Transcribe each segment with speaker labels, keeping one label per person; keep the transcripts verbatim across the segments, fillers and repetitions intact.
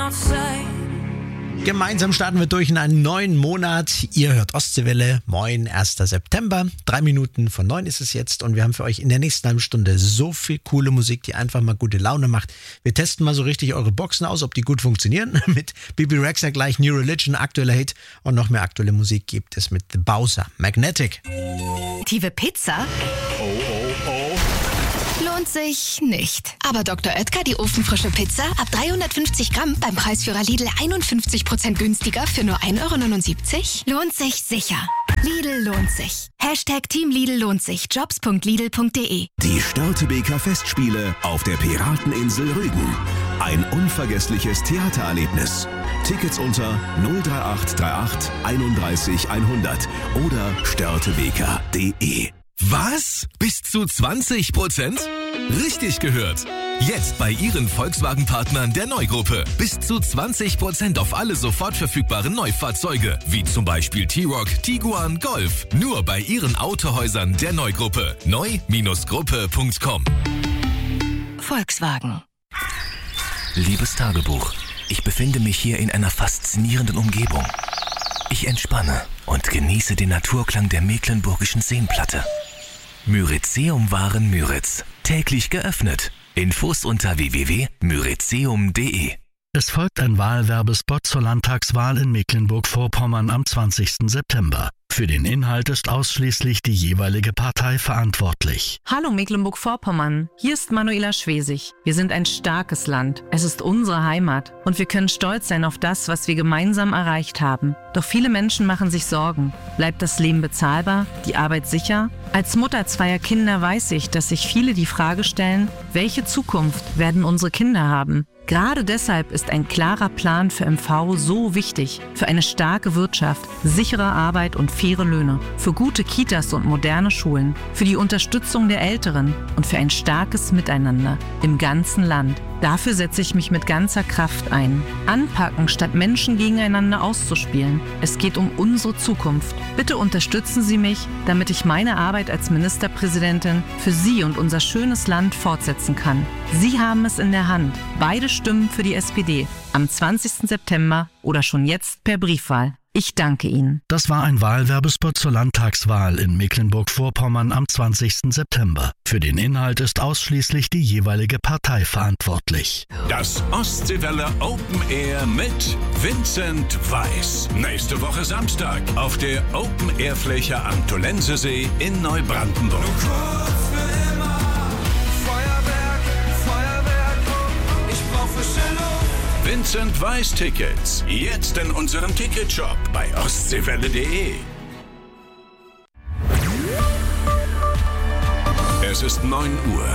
Speaker 1: not say.
Speaker 2: Gemeinsam starten wir durch in einen neuen Monat. Ihr hört Ostseewelle. Moin, erster September. Drei Minuten von neun ist es jetzt und wir haben für euch in der nächsten halben Stunde so viel coole Musik, die einfach mal gute Laune macht. Wir testen mal so richtig eure Boxen aus, ob die gut funktionieren. Mit Bibi Rexha gleich New Religion, aktueller Hit und noch mehr aktuelle Musik gibt es mit The Bowser, Magnetic.
Speaker 3: Tive Pizza?
Speaker 4: Oh, oh, oh.
Speaker 3: Lohnt sich nicht. Aber Doktor Oetker, die ofenfrische Pizza, ab dreihundertfünfzig Gramm beim Preisführer Lidl einundfünfzig Prozent günstiger für nur ein Euro neunundsiebzig? Lohnt sich sicher. Lidl lohnt sich. Hashtag Team Lidl lohnt sich. Jobs punkt lidl punkt de.
Speaker 5: Die Störtebeker Festspiele auf der Pirateninsel Rügen. Ein unvergessliches Theatererlebnis. Tickets unter null drei acht drei acht einunddreißig hundert oder störtebeker punkt de.
Speaker 6: Was? Bis zu zwanzig Prozent? Richtig gehört! Jetzt bei Ihren Volkswagen-Partnern der Neugruppe. Bis zu zwanzig Prozent auf alle sofort verfügbaren Neufahrzeuge. Wie zum Beispiel T-Roc, Tiguan, Golf. Nur bei Ihren Autohäusern der Neugruppe. neu Gruppe punkt com.
Speaker 3: Volkswagen.
Speaker 7: Liebes Tagebuch, ich befinde mich hier in einer faszinierenden Umgebung. Ich entspanne und genieße den Naturklang der mecklenburgischen Seenplatte. Myrizeum-Waren Müritz. Täglich geöffnet. Infos unter w w w punkt myrizeum punkt de.
Speaker 8: Es folgt ein Wahlwerbespot zur Landtagswahl in Mecklenburg-Vorpommern am zwanzigsten September. Für den Inhalt ist ausschließlich die jeweilige Partei verantwortlich.
Speaker 9: Hallo Mecklenburg-Vorpommern, hier ist Manuela Schwesig. Wir sind ein starkes Land, es ist unsere Heimat und wir können stolz sein auf das, was wir gemeinsam erreicht haben. Doch viele Menschen machen sich Sorgen. Bleibt das Leben bezahlbar, die Arbeit sicher? Als Mutter zweier Kinder weiß ich, dass sich viele die Frage stellen, welche Zukunft werden unsere Kinder haben? Gerade deshalb ist ein klarer Plan für M V so wichtig. Für eine starke Wirtschaft, sichere Arbeit und faire Löhne. Für gute Kitas und moderne Schulen. Für die Unterstützung der Älteren und für ein starkes Miteinander im ganzen Land. Dafür setze ich mich mit ganzer Kraft ein. Anpacken, statt Menschen gegeneinander auszuspielen. Es geht um unsere Zukunft. Bitte unterstützen Sie mich, damit ich meine Arbeit als Ministerpräsidentin für Sie und unser schönes Land fortsetzen kann. Sie haben es in der Hand. Beide Stimmen für die S P D. Am zwanzigsten September oder schon jetzt per Briefwahl. Ich danke Ihnen.
Speaker 8: Das war ein Wahlwerbespot zur Landtagswahl in Mecklenburg-Vorpommern am zwanzigsten September. Für den Inhalt ist ausschließlich die jeweilige Partei verantwortlich.
Speaker 10: Das Ostseewelle Open Air mit Vincent Weiss. Nächste Woche Samstag auf der Open Air Fläche am Tollensesee in Neubrandenburg. Vincent Weiss Tickets. Jetzt in unserem Ticketshop bei ostseewelle punkt de. Es ist neun Uhr.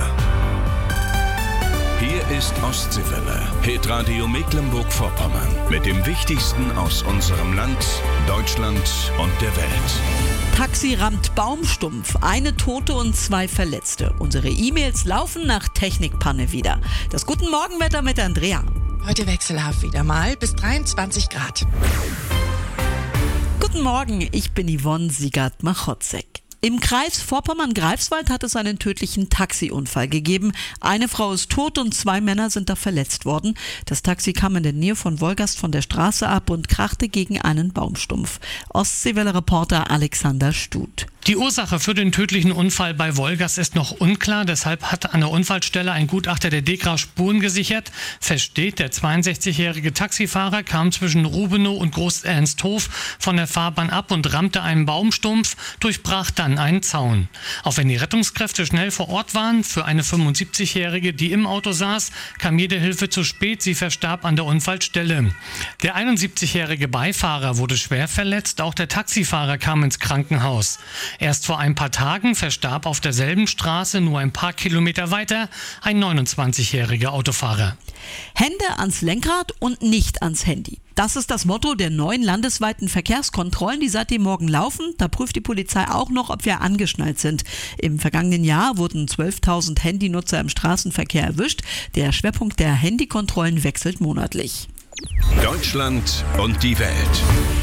Speaker 10: Hier ist Ostseewelle, Hitradio Mecklenburg-Vorpommern. Mit dem Wichtigsten aus unserem Land, Deutschland und der Welt.
Speaker 11: Taxi rammt Baumstumpf, eine Tote und zwei Verletzte. Unsere E-Mails laufen nach Technikpanne wieder. Das Guten Morgenwetter mit Andrea.
Speaker 12: Heute wechselhaft wieder mal bis dreiundzwanzig Grad.
Speaker 11: Guten Morgen, ich bin Yvonne Siegert-Machotzek. Im Kreis Vorpommern-Greifswald hat es einen tödlichen Taxiunfall gegeben. Eine Frau ist tot und zwei Männer sind da verletzt worden. Das Taxi kam in der Nähe von Wolgast von der Straße ab und krachte gegen einen Baumstumpf. Ostseewelle-Reporter Alexander Stut.
Speaker 13: Die Ursache für den tödlichen Unfall bei Wolgast ist noch unklar. Deshalb hat an der Unfallstelle ein Gutachter der DEKRA Spuren gesichert. Fest steht, der zweiundsechzigjährige Taxifahrer kam zwischen Rubenow und Groß-Ernsthof von der Fahrbahn ab und rammte einen Baumstumpf, durchbrach dann einen Zaun. Auch wenn die Rettungskräfte schnell vor Ort waren, für eine fünfundsiebzigjährige, die im Auto saß, kam jede Hilfe zu spät. Sie verstarb an der Unfallstelle. Der einundsiebzigjährige Beifahrer wurde schwer verletzt. Auch der Taxifahrer kam ins Krankenhaus. Erst vor ein paar Tagen verstarb auf derselben Straße, nur ein paar Kilometer weiter, ein neunundzwanzigjähriger Autofahrer.
Speaker 11: Hände ans Lenkrad und nicht ans Handy. Das ist das Motto der neuen landesweiten Verkehrskontrollen, die seit dem Morgen laufen. Da prüft die Polizei auch noch, ob wir angeschnallt sind. Im vergangenen Jahr wurden zwölftausend Handynutzer im Straßenverkehr erwischt. Der Schwerpunkt der Handykontrollen wechselt monatlich.
Speaker 10: Deutschland und die Welt.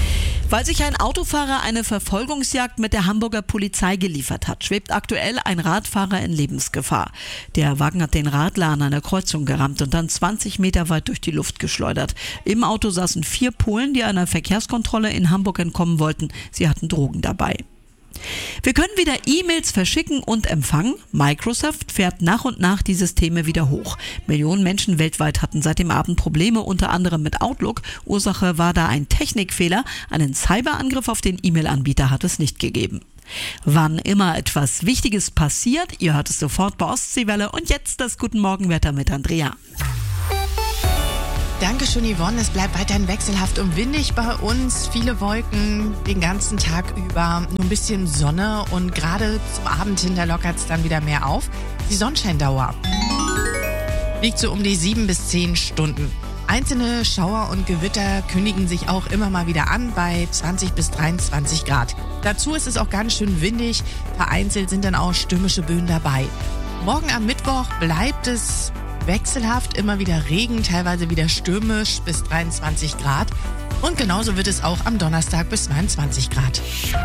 Speaker 11: Weil sich ein Autofahrer eine Verfolgungsjagd mit der Hamburger Polizei geliefert hat, schwebt aktuell ein Radfahrer in Lebensgefahr. Der Wagen hat den Radler an einer Kreuzung gerammt und dann zwanzig Meter weit durch die Luft geschleudert. Im Auto saßen vier Polen, die einer Verkehrskontrolle in Hamburg entkommen wollten. Sie hatten Drogen dabei. Wir können wieder E-Mails verschicken und empfangen. Microsoft fährt nach und nach die Systeme wieder hoch. Millionen Menschen weltweit hatten seit dem Abend Probleme, unter anderem mit Outlook. Ursache war da ein Technikfehler. Einen Cyberangriff auf den E-Mail-Anbieter hat es nicht gegeben. Wann immer etwas Wichtiges passiert, ihr hört es sofort bei Ostseewelle. Und jetzt das Guten Morgenwetter mit Andrea.
Speaker 12: Dankeschön, Yvonne. Es bleibt weiterhin wechselhaft und windig bei uns. Viele Wolken den ganzen Tag über. Nur ein bisschen Sonne und gerade zum Abend hin, da lockert es dann wieder mehr auf. Die Sonnenscheindauer liegt so um die sieben bis zehn Stunden. Einzelne Schauer und Gewitter kündigen sich auch immer mal wieder an bei zwanzig bis dreiundzwanzig Grad. Dazu ist es auch ganz schön windig. Vereinzelt sind dann auch stürmische Böen dabei. Morgen am Mittwoch bleibt es wechselhaft, immer wieder Regen, teilweise wieder stürmisch bis dreiundzwanzig Grad. Und genauso wird es auch am Donnerstag bis zweiundzwanzig Grad.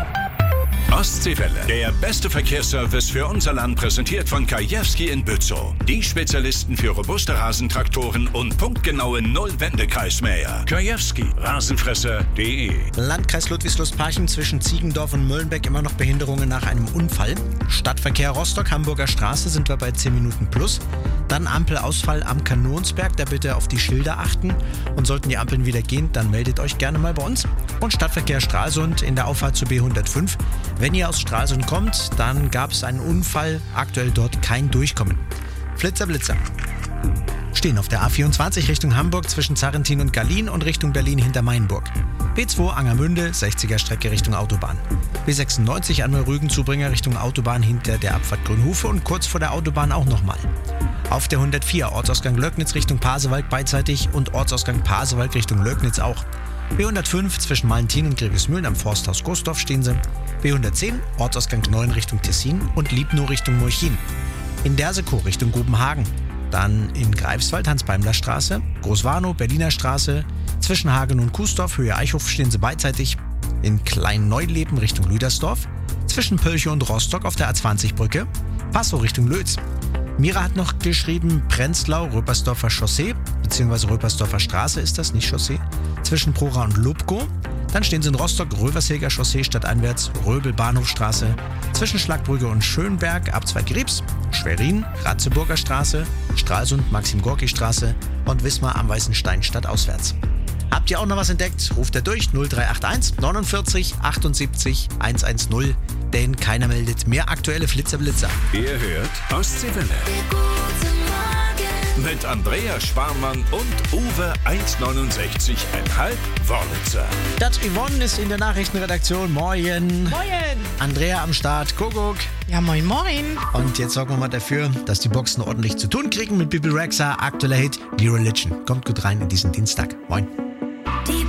Speaker 10: Ostseewelle, der beste Verkehrsservice für unser Land, präsentiert von Kajewski in Bützow. Die Spezialisten für robuste Rasentraktoren und punktgenaue Null-Wendekreismäher. Kajewski, Rasenfresser punkt de.
Speaker 2: Landkreis Ludwigslust-Parchim zwischen Ziegendorf und Möllenbeck immer noch Behinderungen nach einem Unfall. Stadtverkehr Rostock, Hamburger Straße sind wir bei zehn Minuten plus. Dann Ampelausfall am Kanonsberg, da bitte auf die Schilder achten. Und sollten die Ampeln wieder gehen, dann meldet euch gerne mal bei uns. Und Stadtverkehr Stralsund in der Auffahrt zu B hundertfünf. Wenn ihr aus Stralsund kommt, dann gab es einen Unfall, aktuell dort kein Durchkommen. Flitzer, Blitzer. Stehen auf der A vierundzwanzig Richtung Hamburg zwischen Zarrentin und Gallien und Richtung Berlin hinter Mainburg. B zwei Angermünde, sechziger Strecke Richtung Autobahn. B sechsundneunzig Anmol-Rügen-Zubringer Richtung Autobahn hinter der Abfahrt Grünhufe und kurz vor der Autobahn auch nochmal. Auf der hundertvier Ortsausgang Löcknitz Richtung Pasewalk beidseitig und Ortsausgang Pasewalk Richtung Löcknitz auch. B hundertfünf zwischen Malentin und Grevesmühlen am Forsthaus Gostorf stehen sie. B hundertzehn Ortsausgang neun Richtung Tessin und Liebnow Richtung Molchin. In Dersekow Richtung Gubenhagen. Dann in Greifswald Hans-Beimler-Straße, Großwarnow, Berliner Straße, zwischen Hagen und Kuesdorf, Höhe Eichhof stehen sie beidseitig. In Klein-Neuleben Richtung Lüdersdorf, zwischen Pölchow und Rostock auf der A zwanzig Brücke, Passow Richtung Lötz. Mira hat noch geschrieben, Prenzlau, Röpersdorfer Chaussee, beziehungsweise Röpersdorfer Straße ist das, nicht Chaussee, zwischen Prora und Lubkow. Dann stehen sie in Rostock, Rövershilger Chaussee stadteinwärts, Röbel Bahnhofstraße, zwischen Schlagbrügge und Schönberg, ab zwei Griebs, Schwerin, Ratzeburger Straße, Stralsund, Maxim-Gorki-Straße und Wismar am Weißenstein stadtauswärts. Habt ihr auch noch was entdeckt? Ruft er durch null drei acht eins neunundvierzig achtundsiebzig hundertzehn, denn keiner meldet mehr aktuelle Flitzerblitzer.
Speaker 10: Ihr hört Ostseewelle. Mit Andrea Sparmann und Uwe eins neunundsechzig Komma fünf Wörlitzer.
Speaker 2: Das Yvonne ist in der Nachrichtenredaktion. Moin.
Speaker 12: Moin.
Speaker 2: Andrea am Start. Kuckuck.
Speaker 12: Ja, moin, moin.
Speaker 2: Und jetzt sorgen wir mal dafür, dass die Boxen ordentlich zu tun kriegen mit Bibi Rexha. Aktueller Hit, The Religion. Kommt gut rein in diesen Dienstag. Moin.